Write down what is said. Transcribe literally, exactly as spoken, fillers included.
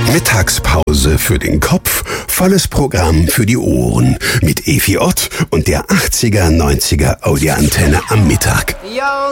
Mittagspause für den Kopf, volles Programm für die Ohren. Mit Efi Ott und der achtziger, neunziger Audioantenne am Mittag. Yo.